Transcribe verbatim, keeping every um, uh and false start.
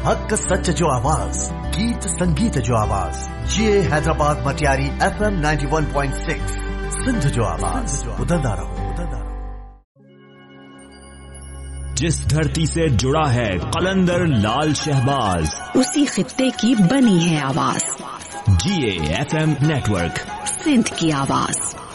हक सच जो आवाज, गीत संगीत जो आवाज, ये Hyderabad Matiari F M ninety one point six Sindh जो आवाज, उदंदा रहो। जिस धरती से जुड़ा है कलंदर लाल शहबाज, उसी खित्ते की बनी है आवाज। जी A F M network, Sindh की आवाज।